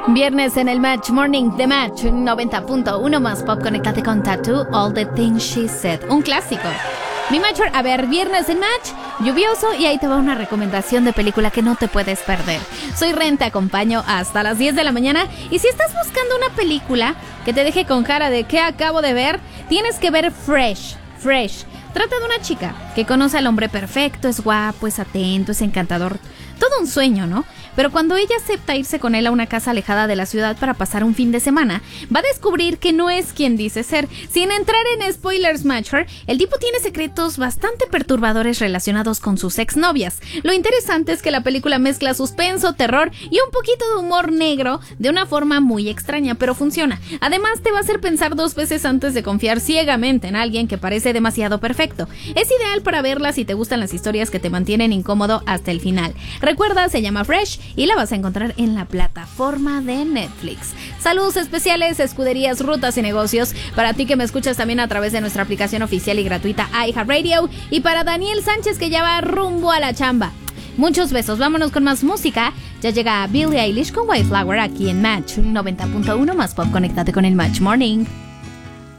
Viernes en el Match Morning de Match 90.1 más pop. Conéctate con Tattoo, All the Things She Said, un clásico. Mi Matcher, a ver, viernes en Match, lluvioso, y ahí te va una recomendación de película que no te puedes perder. Soy Ren, te acompaño hasta las 10 de la mañana, y si estás buscando una película que te deje con cara de ¿qué acabo de ver?, tienes que ver Fresh. Trata de una chica que conoce al hombre perfecto, es guapo, es atento, es encantador. Todo un sueño, ¿no? Pero cuando ella acepta irse con él a una casa alejada de la ciudad para pasar un fin de semana, va a descubrir que no es quien dice ser. Sin entrar en spoilers, Matcher, el tipo tiene secretos bastante perturbadores relacionados con sus exnovias. Lo interesante es que la película mezcla suspenso, terror y un poquito de humor negro de una forma muy extraña, pero funciona. Además, te va a hacer pensar dos veces antes de confiar ciegamente en alguien que parece demasiado perfecto. Es ideal para verla si te gustan las historias que te mantienen incómodo hasta el final. Recuerda, se llama Fresh y la vas a encontrar en la plataforma de Netflix. Saludos especiales, escuderías, rutas y negocios, para ti que me escuchas también a través de nuestra aplicación oficial y gratuita iHeartRadio, y para Daniel Sánchez, que ya va rumbo a la chamba. Muchos besos, vámonos con más música. Ya llega Billie Eilish con White Flower aquí en Match 90.1 más pop. Conéctate con el Match Morning.